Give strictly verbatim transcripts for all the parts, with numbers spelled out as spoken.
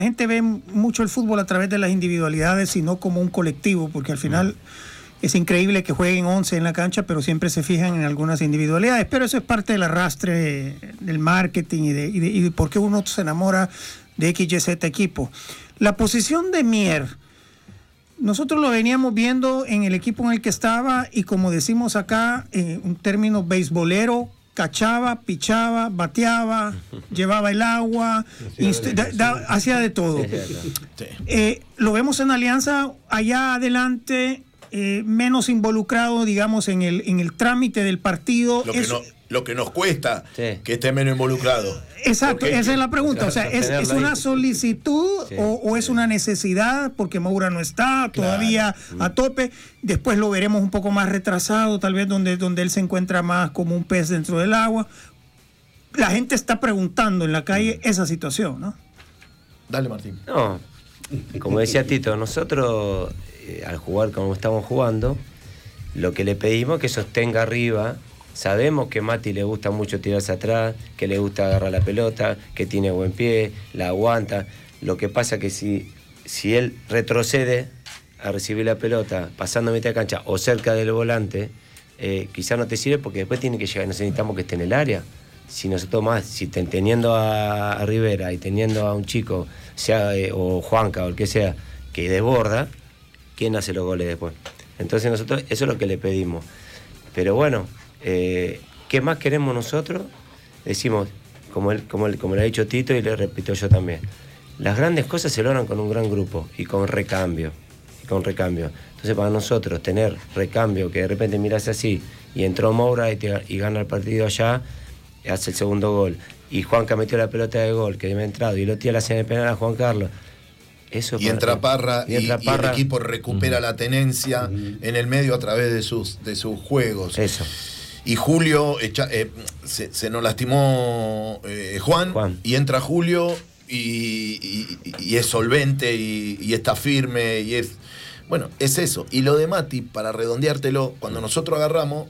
La gente ve mucho el fútbol a través de las individualidades y no como un colectivo, porque al final es increíble que jueguen once en la cancha, pero siempre se fijan en algunas individualidades. Pero eso es parte del arrastre del marketing y de, y de, y de por qué uno se enamora de X Y Z equipo. La posición de Mier, nosotros lo veníamos viendo en el equipo en el que estaba y, como decimos acá, en un término beisbolero, cachaba, pichaba, bateaba, llevaba el agua, inst- da, da, hacía de todo. Eh, lo vemos en Alianza allá adelante, eh, menos involucrado, digamos, en el, en el trámite del partido. Lo que, Eso, no, lo que nos cuesta sí. que esté menos involucrado. Exacto, Porque esa es la pregunta. O sea, ¿es, es una solicitud sí, o, o es una necesidad? Porque Moura no está todavía claro. a tope. Después lo veremos un poco más retrasado, tal vez donde, donde él se encuentra más como un pez dentro del agua. La gente está preguntando en la calle esa situación, ¿no? Dale, Martín. No, como decía Tito, nosotros eh, al jugar como estamos jugando, lo que le pedimos es que sostenga arriba. Sabemos que Mati le gusta mucho tirarse atrás, que le gusta agarrar la pelota, que tiene buen pie, la aguanta. Lo que pasa que si, si él retrocede a recibir la pelota, pasando a mitad de cancha o cerca del volante, eh, quizás no te sirve porque después tiene que llegar, necesitamos que esté en el área. Si nosotros más, si ten, teniendo a, a Rivera y teniendo a un chico, sea eh, o Juanca o el que sea, que desborda, ¿quién hace los goles después? Entonces nosotros, eso es lo que le pedimos. Pero bueno, Eh, ¿qué más queremos nosotros? Decimos, como, él, como, él, como le ha dicho Tito y le repito yo también, las grandes cosas se logran con un gran grupo y con recambio, y con recambio. Entonces para nosotros tener recambio, que de repente miras así y entró Moura y, te, y gana el partido allá, hace el segundo gol, y Juanca metió la pelota de gol que había entrado y lo tira la señal penal a Juan Carlos. Eso y, entra Parra, y, entra y, Parra y el equipo recupera uh-huh. la tenencia uh-huh. en el medio a través de sus, de sus juegos. Eso. Y Julio, echa, eh, se, se nos lastimó eh, Juan, Juan, y entra Julio y, y, y es solvente y, y está firme y es... Bueno, es eso. Y lo de Mati, para redondeártelo, cuando nosotros agarramos,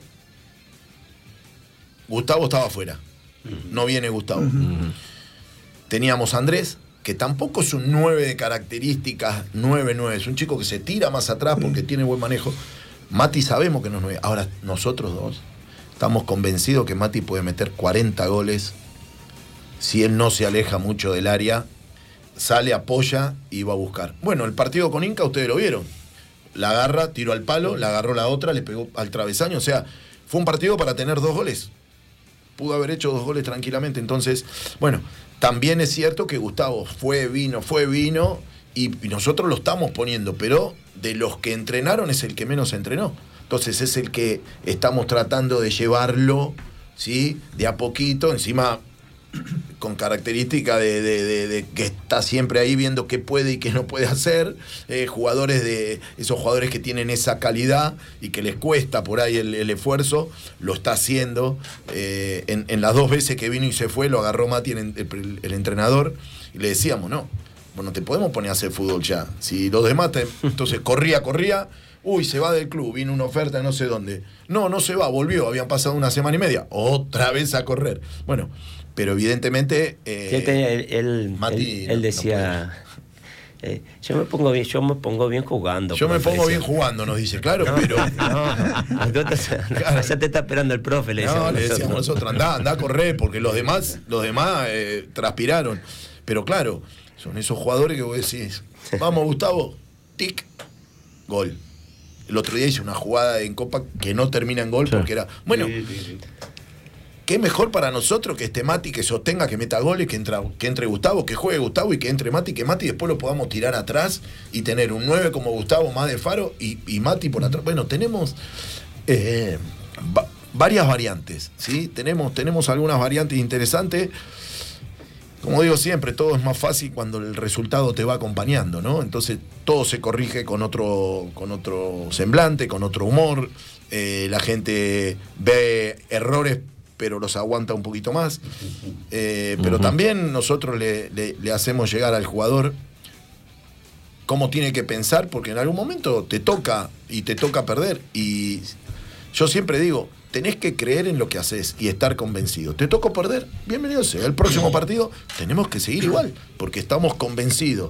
Gustavo estaba afuera. Uh-huh. No viene Gustavo. Uh-huh. Teníamos a Andrés, que tampoco es un nueve de características, nueve nueve, es un chico que se tira más atrás porque uh-huh. tiene buen manejo. Mati sabemos que no es nueve. Ahora, nosotros dos estamos convencidos que Mati puede meter cuarenta goles si él no se aleja mucho del área, sale, apoya y va a buscar. Bueno, el partido con Inca, ustedes lo vieron. La agarra, tiró al palo, la agarró la otra, le pegó al travesaño. O sea, fue un partido para tener dos goles. Pudo haber hecho dos goles tranquilamente. Entonces, bueno, también es cierto que Gustavo fue, vino, fue, vino y, y nosotros lo estamos poniendo, pero de los que entrenaron es el que menos entrenó. Entonces es el que estamos tratando de llevarlo, ¿sí? De a poquito, encima con característica de, de, de, de que está siempre ahí viendo qué puede y qué no puede hacer, eh, jugadores de esos jugadores que tienen esa calidad y que les cuesta por ahí el, el esfuerzo, lo está haciendo. Eh, en, en las dos veces que vino y se fue, lo agarró Mati, el, el, el entrenador, y le decíamos, no, bueno, te podemos poner a hacer fútbol ya. Si los demás, te, entonces corría, corría, uy, se va del club, vino una oferta de no sé dónde. No, no se va, volvió, habían pasado una semana y media, otra vez a correr. Bueno, pero evidentemente eh, él, tenía, él, él, Mati él, él decía no eh, yo me pongo bien yo me pongo bien jugando yo me pongo bien jugando, nos dice, claro, no, pero no, claro. Ya te está esperando el profe, le decíamos, no, le decíamos nosotros, andá, andá a correr, porque los demás los demás eh, transpiraron, pero claro, son esos jugadores que vos decís, vamos Gustavo, tic, gol. El otro día hice una jugada en Copa que no termina en gol, sí. Porque era, bueno, sí, sí, sí. ¿Qué mejor para nosotros que este Mati que sostenga, que meta goles, que, entra, que entre Gustavo, que juegue Gustavo y que entre Mati, que Mati después lo podamos tirar atrás y tener un nueve como Gustavo más de Faro y, y Mati por atrás? Bueno, tenemos eh, va, varias variantes, ¿sí? Tenemos, tenemos algunas variantes interesantes. Como digo siempre, todo es más fácil cuando el resultado te va acompañando, ¿no? Entonces todo se corrige con otro, con otro semblante, con otro humor. Eh, la gente ve errores, pero los aguanta un poquito más. Eh, pero uh-huh. también nosotros le, le, le hacemos llegar al jugador cómo tiene que pensar, porque en algún momento te toca y te toca perder. Y Yo siempre digo, tenés que creer en lo que haces y estar convencido. ¿Te tocó perder? Bienvenido sea. El próximo partido tenemos que seguir igual, porque estamos convencidos